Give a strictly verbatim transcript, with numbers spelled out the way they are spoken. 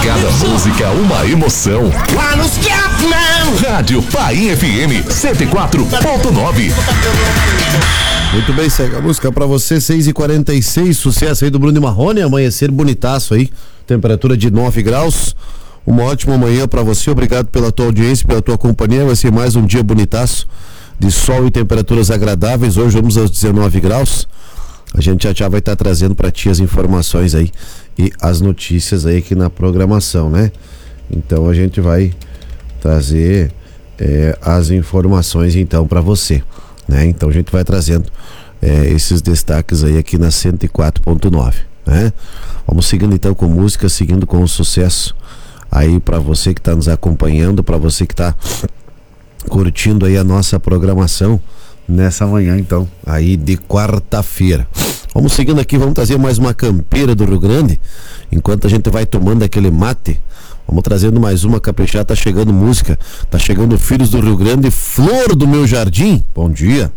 Cada música uma emoção. Rádio Paim F M cento e quatro ponto nove. Muito bem, segue a música pra você, seis e quarenta e seis, sucesso aí do Bruno e Marrone, amanhecer bonitaço aí, temperatura de nove graus, uma ótima manhã pra você, obrigado pela tua audiência, pela tua companhia, vai ser mais um dia bonitaço, de sol e temperaturas agradáveis, hoje vamos aos dezenove graus, a gente já, já vai estar tá trazendo pra ti as informações aí e as notícias aí aqui na programação, né? Então a gente vai trazer é, as informações então pra você. Né? Então a gente vai trazendo é, esses destaques aí aqui na cento e quatro ponto nove, né? Vamos seguindo então com música, seguindo com o sucesso aí para você que está nos acompanhando, para você que está curtindo aí a nossa programação nessa manhã então aí de quarta-feira. Vamos seguindo aqui, vamos trazer mais uma campeira do Rio Grande, enquanto a gente vai tomando aquele mate. Vamos trazendo mais uma caprichada, tá chegando música, tá chegando Filhos do Rio Grande, Flor do Meu Jardim. Bom dia.